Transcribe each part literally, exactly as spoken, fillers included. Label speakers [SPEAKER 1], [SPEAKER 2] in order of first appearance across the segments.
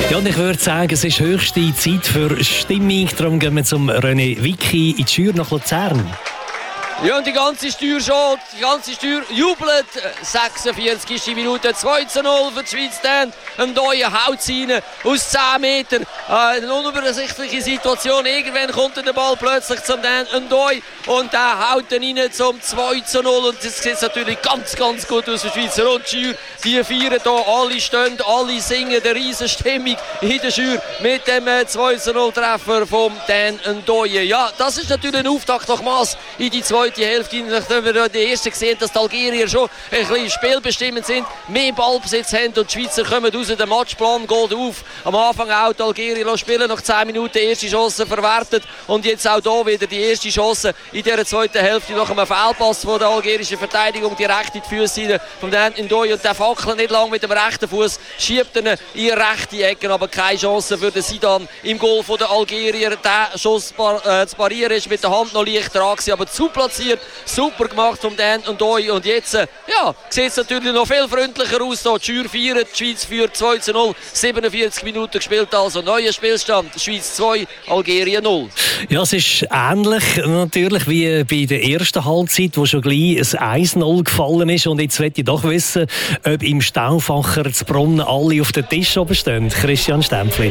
[SPEAKER 1] Ja, und ich würde sagen, es ist höchste Zeit für Stimmung. Darum gehen wir zum René Vicky in die Schür nach Luzern.
[SPEAKER 2] Ja, und die ganze Steuer schon, die ganze Steuer jubelt. sechsundvierzigste Minute, zwei zu null für die Schweiz. Dann ein Neue haut rein aus zehn Metern. Äh, eine unübersichtliche Situation. Irgendwann kommt der Ball plötzlich zum Dan Ndoye und der haut dann rein zum zwei zu null. Und das sieht natürlich ganz, ganz gut aus für die Schweizer. Und die Schür, die feiern hier, alle stehen, alle singen, eine riesen Stimmung in der Schür mit dem zwei zu null Treffer vom Dan Ndoye. Ja, das ist natürlich ein Auftakt nochmals in die zweite Hälfte, nachdem wir die erste gesehen, dass die Algerier schon ein bisschen spielbestimmend sind, mehr Ballbesitz haben und die Schweizer kommen raus, der Matchplan geht auf. Am Anfang auch die Algerier spielen, nach zehn Minuten erste Chance verwertet und jetzt auch hier wieder die erste Chance in dieser zweiten Hälfte nach einem Fehlpass von der algerischen Verteidigung direkt in die Füße von Dan Ndoye und der fackelt nicht lang mit dem rechten Fuß, schiebt ihn in die rechte Ecke, aber keine Chance für den Zidane im Goal von der Algerier. Der Schuss äh, zu parieren ist mit der Hand noch leicht dran, aber zu platziert. Super gemacht vom Dan Ndoye. Und jetzt äh, ja, sieht es natürlich noch viel freundlicher aus. Hier. Die Schür feiert, die Schweiz führt zwei zu null. siebenundvierzig Minuten gespielt, also neuer Spielstand. Schweiz zwei, Algerien null.
[SPEAKER 1] Ja, es ist ähnlich natürlich wie bei der ersten Halbzeit, wo schon gleich ein eins null gefallen ist. Und jetzt möchte ich doch wissen, ob im Stauffacher zu Brunnen alle auf den Tisch oben stehen. Christian Stempfli.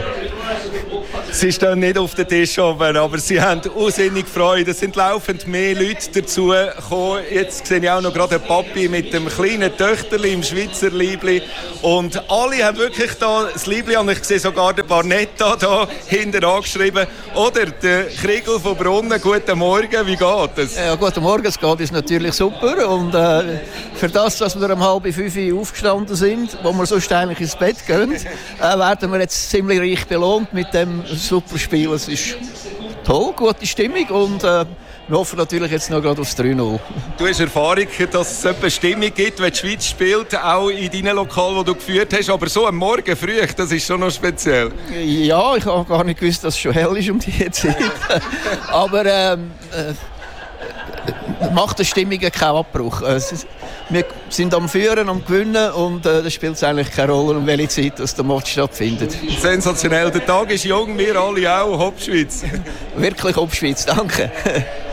[SPEAKER 3] Sie stehen nicht auf den Tisch oben, aber sie haben unsinnig Freude. Es sind laufend mehr Leute dazu gekommen. Jetzt sehe ich auch noch gerade einen Papi mit dem kleinen Töchterli im Schweizer Liebli. Und alle haben wirklich da das Liebli an. Ich sehe sogar den Barnetta da hinten angeschrieben. Oder der Kriegel von Brunnen. Guten Morgen, wie geht es?
[SPEAKER 4] Ja, guten Morgen, es geht uns natürlich super. Und äh, für das, dass wir um halb fünf Uhr aufgestanden sind, wo wir sonst eigentlich ins Bett gehen, äh, werden wir jetzt ziemlich reich belohnt mit dem super Spiel. Es ist toll, gute Stimmung und äh, wir hoffen natürlich jetzt noch gerade aufs drei null.
[SPEAKER 3] Du hast Erfahrung, dass es eine Stimmung gibt, wenn die Schweiz spielt, auch in deinem Lokal, das du geführt hast. Aber so am Morgen früh, das ist schon noch speziell.
[SPEAKER 4] Ja, ich habe gar nicht gewusst, dass es schon hell ist um diese Zeit. Aber ähm, äh, macht der Stimmung keinen Abbruch. Wir sind am Führen, am Gewinnen und äh, das spielt eigentlich keine Rolle, um welche Zeit dass der Match stattfindet.
[SPEAKER 3] Sensationell. Der Tag ist jung, wir alle auch. Hopp Schweiz.
[SPEAKER 4] Wirklich Hopp Schweiz, danke.